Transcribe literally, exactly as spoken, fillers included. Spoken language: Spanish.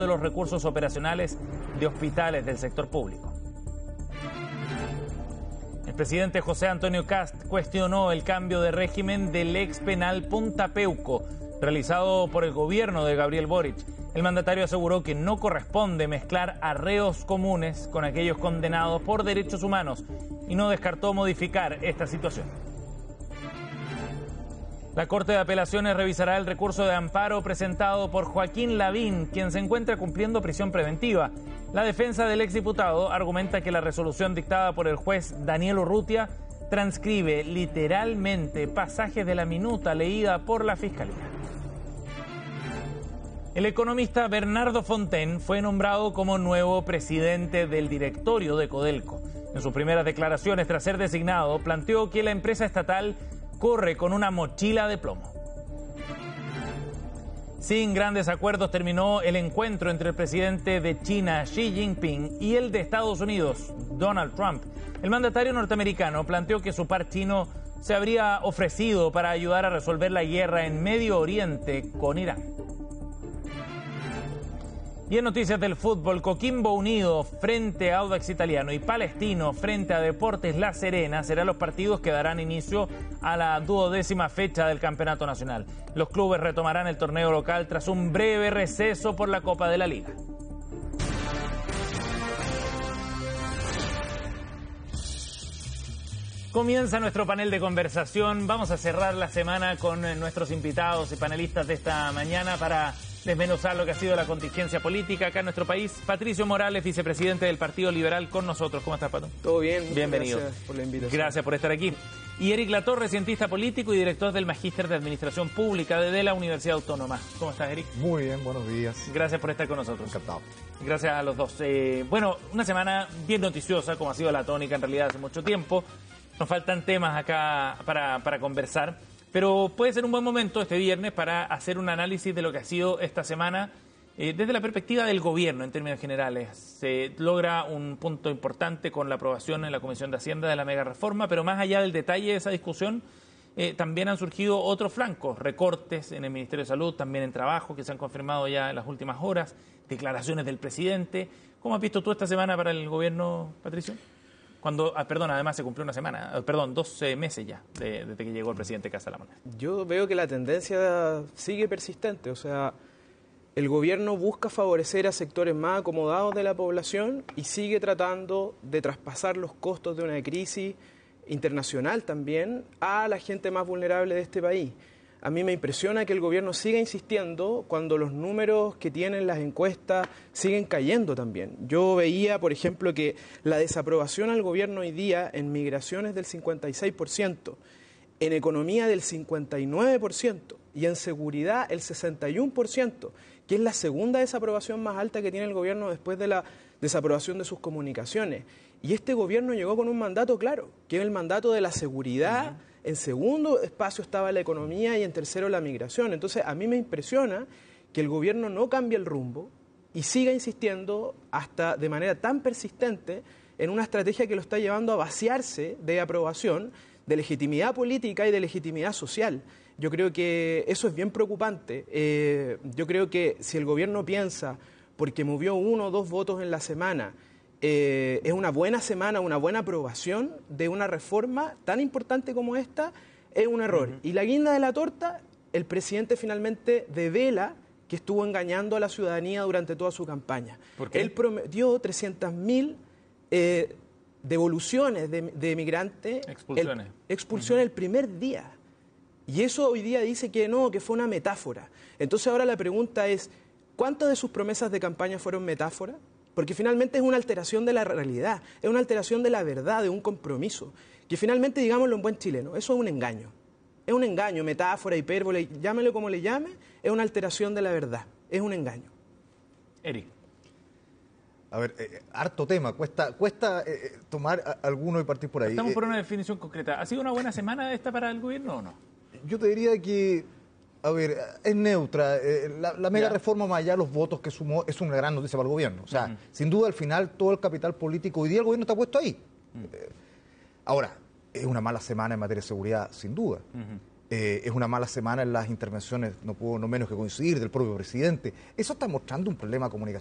de los recursos operacionales de hospitales del sector público. El presidente José Antonio Kast cuestionó el cambio de régimen del ex penal Punta Peuco, realizado por el gobierno de Gabriel Boric. El mandatario aseguró que no corresponde mezclar a reos comunes con aquellos condenados por derechos humanos y no descartó modificar esta situación. La Corte de Apelaciones revisará el recurso de amparo presentado por Joaquín Lavín, quien se encuentra cumpliendo prisión preventiva. La defensa del exdiputado argumenta que la resolución dictada por el juez Daniel Urrutia transcribe literalmente pasajes de la minuta leída por la Fiscalía. El economista Bernardo Fontaine fue nombrado como nuevo presidente del directorio de Codelco. En sus primeras declaraciones tras ser designado, planteó que la empresa estatal corre con una mochila de plomo. Sin grandes acuerdos terminó el encuentro entre el presidente de China, Xi Jinping, y el de Estados Unidos, Donald Trump. El mandatario norteamericano planteó que su par chino se habría ofrecido para ayudar a resolver la guerra en Medio Oriente con Irán. Y en noticias del fútbol, Coquimbo Unido frente a Audax Italiano y Palestino frente a Deportes La Serena serán los partidos que darán inicio a la duodécima fecha del Campeonato Nacional. Los clubes retomarán el torneo local tras un breve receso por la Copa de la Liga. Comienza nuestro panel de conversación. Vamos a cerrar la semana con nuestros invitados y panelistas de esta mañana para desmenuzar lo que ha sido la contingencia política acá en nuestro país. Patricio Morales, vicepresidente del Partido Liberal, con nosotros. ¿Cómo estás, Pato? Todo bien. Bienvenido. Gracias por la invitación. Gracias por estar aquí. Y Eric Latorre, cientista político y director del Magíster de Administración Pública de la Universidad Autónoma. ¿Cómo estás, Eric? Muy bien, buenos días. Gracias por estar con nosotros. Encantado. Gracias a los dos. Eh, bueno, una semana bien noticiosa, como ha sido la tónica en realidad hace mucho tiempo. Nos faltan temas acá para, para conversar. Pero puede ser un buen momento este viernes para hacer un análisis de lo que ha sido esta semana eh, desde la perspectiva del gobierno en términos generales. Se logra un punto importante con la aprobación en la Comisión de Hacienda de la mega reforma, pero más allá del detalle de esa discusión, eh, también han surgido otros flancos, recortes en el Ministerio de Salud, también en trabajo, que se han confirmado ya en las últimas horas, declaraciones del presidente. ¿Cómo has visto tú esta semana para el gobierno, Patricio? Cuando, ah, perdón, además se cumplió una semana, perdón, doce meses ya de, desde que llegó el presidente Casa de la Moneda. Yo veo que la tendencia sigue persistente, o sea, el gobierno busca favorecer a sectores más acomodados de la población y sigue tratando de traspasar los costos de una crisis internacional también a la gente más vulnerable de este país. A mí me impresiona que el gobierno siga insistiendo cuando los números que tienen las encuestas siguen cayendo también. Yo veía, por ejemplo, que la desaprobación al gobierno hoy día en migración es del cincuenta y seis por ciento, en economía del cincuenta y nueve por ciento y en seguridad el sesenta y uno por ciento, que es la segunda desaprobación más alta que tiene el gobierno después de la desaprobación de sus comunicaciones. Y este gobierno llegó con un mandato claro, que es el mandato de la seguridad. Uh-huh. En segundo espacio estaba la economía y en tercero la migración. Entonces, a mí me impresiona que el gobierno no cambie el rumbo y siga insistiendo hasta de manera tan persistente en una estrategia que lo está llevando a vaciarse de aprobación, de legitimidad política y de legitimidad social. Yo creo que eso es bien preocupante. Eh, yo creo que si el gobierno piensa, porque movió uno o dos votos en la semana, Eh, es una buena semana, una buena aprobación de una reforma tan importante como esta, es un error. Uh-huh. Y la guinda de la torta, el presidente finalmente devela que estuvo engañando a la ciudadanía durante toda su campaña. ¿Por qué? Él prometió trescientas mil eh, devoluciones de, de migrantes, expulsiones, el, expulsiones uh-huh. el primer día. Y eso hoy día dice que no, que fue una metáfora. Entonces ahora la pregunta es, ¿cuántas de sus promesas de campaña fueron metáforas? Porque finalmente es una alteración de la realidad, es una alteración de la verdad, de un compromiso, que finalmente, digámoslo en buen chileno, eso es un engaño. Es un engaño, metáfora, hipérbole, llámelo como le llame, es una alteración de la verdad, es un engaño. Eric. A ver, eh, harto tema, cuesta, cuesta eh, tomar a, alguno y partir por ahí. Estamos eh, por una definición concreta. ¿Ha sido una buena semana esta para el gobierno o no? Yo te diría que, a ver, es neutra. Eh, la, la mega ya. reforma, más allá de los votos que sumó, es una gran noticia para el gobierno. O sea, uh-huh. sin duda, al final, todo el capital político, hoy día el gobierno está puesto ahí. Uh-huh. eh, ahora, es una mala semana en materia de seguridad, sin duda. Uh-huh. Eh, es una mala semana en las intervenciones, no puedo no menos que coincidir, del propio presidente. Eso está mostrando un problema comunicacional